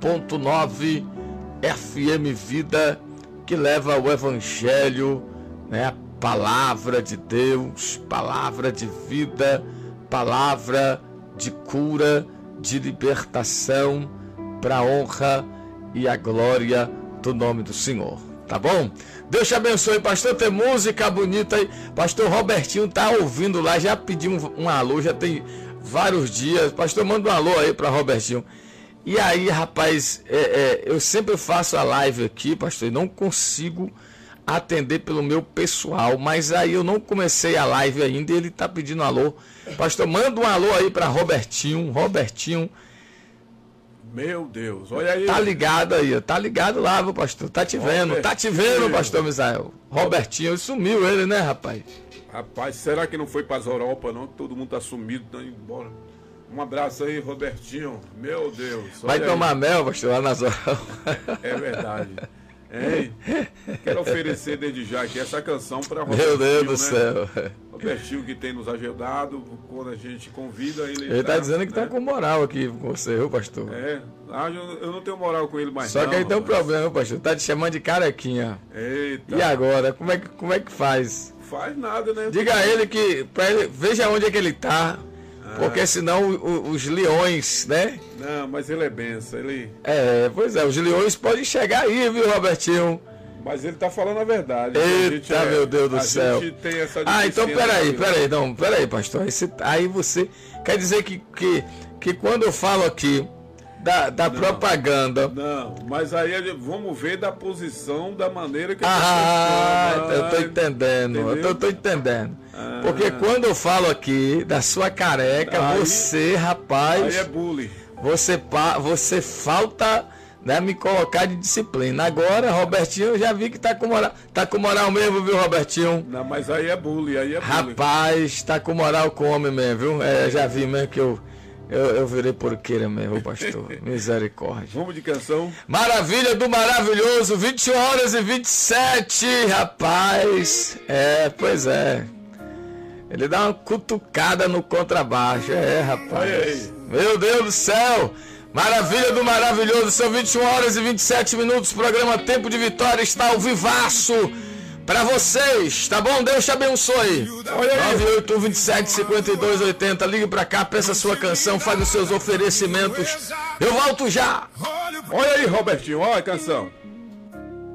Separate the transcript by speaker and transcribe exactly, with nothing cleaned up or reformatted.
Speaker 1: ponto nove F M Vida, que leva o Evangelho, né, a palavra de Deus, palavra de vida, palavra de cura, de libertação, para a honra e a glória do nome do Senhor. Tá bom? Deus te abençoe, pastor. Tem música bonita aí. Pastor Robertinho tá ouvindo lá, já pediu um, um alô, já tem vários dias. Pastor, manda um alô aí para Robertinho. E aí, rapaz, é, é, eu sempre faço a live aqui, pastor, e não consigo atender pelo meu pessoal, mas aí eu não comecei a live ainda e ele tá pedindo alô. Pastor, manda um alô aí para Robertinho. Robertinho,
Speaker 2: meu Deus, olha aí.
Speaker 1: Tá ligado aí, tá ligado lá, viu, pastor? Tá te vendo, tá te vendo, pastor Misael. Robertinho, sumiu ele, né, rapaz?
Speaker 2: Rapaz, será que não foi para as Europa, não? Todo mundo tá sumido, tá indo embora. Um abraço aí, Robertinho. Meu Deus.
Speaker 1: Vai tomar aí mel, pastor, lá nas Europa.
Speaker 2: É verdade. Hein? Quero oferecer desde já aqui essa canção para Robertinho.
Speaker 1: Meu Deus do
Speaker 2: né?
Speaker 1: céu.
Speaker 2: Robertinho, que tem nos ajudado, quando a gente convida ele.
Speaker 1: Ele tá, tá dizendo que né? tá com moral aqui com você, viu, pastor?
Speaker 2: É, eu não tenho moral com ele mais.
Speaker 1: Só
Speaker 2: não,
Speaker 1: que aí tem um
Speaker 2: mas...
Speaker 1: problema, pastor. Tá te chamando de carequinha.
Speaker 2: Eita.
Speaker 1: E agora? Como é que, como é que faz?
Speaker 2: Faz nada, né?
Speaker 1: Diga a ele que. Pra ele veja onde é que ele tá. Porque senão o, os leões, né?
Speaker 2: Não, mas ele é benção, ele...
Speaker 1: É, pois é, os leões podem chegar aí, viu, Robertinho?
Speaker 2: Mas ele tá falando a verdade.
Speaker 1: Eita,
Speaker 2: a
Speaker 1: meu Deus do
Speaker 2: a
Speaker 1: céu.
Speaker 2: Gente tem essa
Speaker 1: ah, então peraí, peraí, não, peraí, pastor. Aí você, aí você quer dizer que, que, que quando eu falo aqui da, da
Speaker 2: não,
Speaker 1: propaganda...
Speaker 2: Não, mas aí vamos ver da posição, da maneira que...
Speaker 1: Ah, tá eu tô entendendo, entendeu? eu tô, tô entendendo. Ah. Porque quando eu falo aqui da sua careca, aí, você, rapaz...
Speaker 2: Aí é bullying.
Speaker 1: Você, você falta... Né, me colocar de disciplina. Agora, Robertinho, eu já vi que tá com moral. Tá com moral mesmo, viu, Robertinho?
Speaker 2: Não, mas aí é bullying, aí é bullying.
Speaker 1: Rapaz, tá com moral com homem mesmo, viu? É, já vi mesmo que eu, eu, eu virei porqueira mesmo, pastor. Misericórdia.
Speaker 2: Vamos de canção.
Speaker 1: Maravilha do maravilhoso, vinte horas e vinte e sete, rapaz. É, pois é. Ele dá uma cutucada no contrabaixo. É, rapaz.
Speaker 2: Olha aí.
Speaker 1: Meu Deus do céu. Maravilha do maravilhoso, são vinte e uma horas e vinte e sete minutos, o programa Tempo de Vitória está ao vivaço para vocês, tá bom? Deus te abençoe. nove oito um, vinte e sete, cinquenta e dois, oitenta, ligue para cá, peça a sua canção, faz os seus oferecimentos. Eu volto já.
Speaker 2: Olha aí, Robertinho, olha a canção.